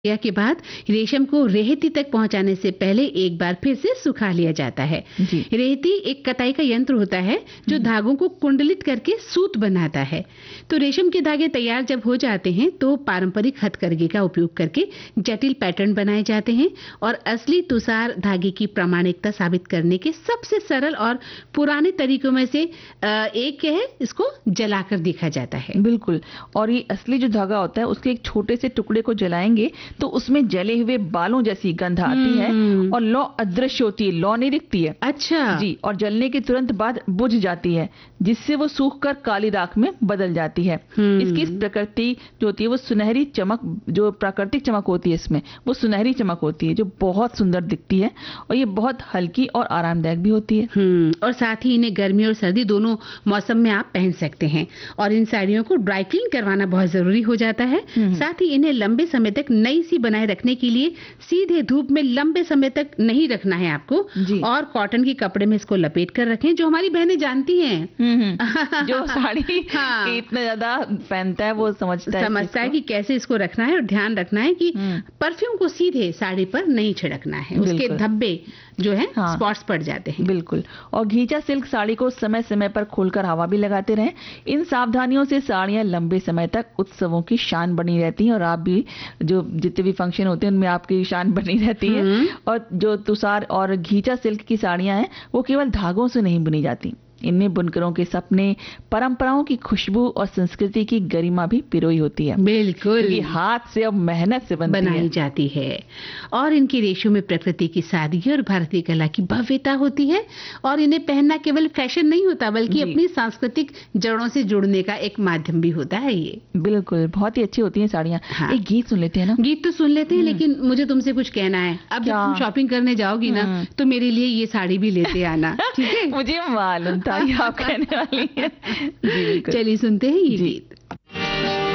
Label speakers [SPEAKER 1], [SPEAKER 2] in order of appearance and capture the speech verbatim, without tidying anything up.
[SPEAKER 1] प्रक्रिया के बाद रेशम को रेहती तक पहुंचाने से पहले एक बार फिर से सुखा लिया जाता है। रेहती एक कताई का यंत्र होता है जो धागों को कुंडलित करके सूत बनाता है। तो रेशम के धागे तैयार जब हो जाते हैं तो पारंपरिक हथकरघे का उपयोग करके जटिल पैटर्न बनाए जाते हैं और असली तुषार धागे की प्रामाणिकता साबित करने के सबसे सरल और पुराने तरीकों में से एक है, इसको जलाकर देखा जाता है।
[SPEAKER 2] बिल्कुल। और ये असली जो धागा होता है उसके एक छोटे से टुकड़े को जलाएंगे तो उसमें जले हुए बालों जैसी गंध आती है और लौ अदृश्य होती है, लौ नहीं दिखती है।
[SPEAKER 1] अच्छा
[SPEAKER 2] जी। और जलने के तुरंत बाद बुझ जाती है जिससे वो सूखकर काली राख में बदल जाती है। इसकी प्रकृति जो होती है वो सुनहरी चमक, जो प्राकृतिक चमक होती है इसमें वो सुनहरी चमक होती है जो बहुत सुंदर दिखती है और ये बहुत हल्की और आरामदायक भी होती है।
[SPEAKER 1] और साथ ही इन्हें गर्मी और सर्दी दोनों मौसम में आप पहन सकते हैं। और इन साड़ियों को ड्राई क्लीन करवाना बहुत जरूरी हो जाता है। साथ ही इन्हें लंबे समय तक नई सी बनाए रखने के लिए सीधे धूप में लंबे समय तक नहीं रखना है आपको। और कॉटन के कपड़े में इसको लपेट कर रखें, जो हमारी बहनें जानती हैं।
[SPEAKER 2] जो साड़ी हाँ। इतना ज्यादा पहनता है वो समझता है
[SPEAKER 1] समझता है कि कैसे इसको रखना है। और ध्यान रखना है कि परफ्यूम को सीधे साड़ी पर नहीं छिड़कना है, उसके धब्बे जो है हाँ। स्पॉट्स पड़ जाते हैं।
[SPEAKER 2] बिल्कुल। और घींचा सिल्क साड़ी को समय समय पर खोलकर हवा भी लगाते रहें। इन सावधानियों से साड़ियां लंबे समय तक उत्सवों की शान बनी रहती हैं और आप भी जो जितने भी फंक्शन होते हैं उनमें आपकी शान बनी रहती है। और जो तुषार और घींचा सिल्क की साड़ियां हैं वो केवल धागों से नहीं बुनी जाती, इनमें बुनकरों के सपने, परंपराओं की खुशबू और संस्कृति की गरिमा भी पिरोई होती है।
[SPEAKER 1] बिल्कुल।
[SPEAKER 2] ये हाथ से और मेहनत से बनती
[SPEAKER 1] बनाई
[SPEAKER 2] है।
[SPEAKER 1] जाती है। और इनकी रेशों में प्रकृति की सादगी और भारतीय कला की भव्यता होती है। और इन्हें पहनना केवल फैशन नहीं होता बल्कि अपनी सांस्कृतिक जड़ों से जुड़ने का एक माध्यम भी होता है। ये
[SPEAKER 2] बिल्कुल बहुत ही अच्छी होती है साड़ियाँ। हाँ। एक गीत सुन लेते हैं ना।
[SPEAKER 1] गीत तो सुन लेते हैं, लेकिन मुझे तुमसे कुछ कहना है। अब जब तुम शॉपिंग करने जाओगी ना तो मेरे लिए ये साड़ी भी लेते आना, ठीक है?
[SPEAKER 2] मुझे मालूम था ये आप कहने वाली है।
[SPEAKER 1] चलिए सुनते हैं ये गीत।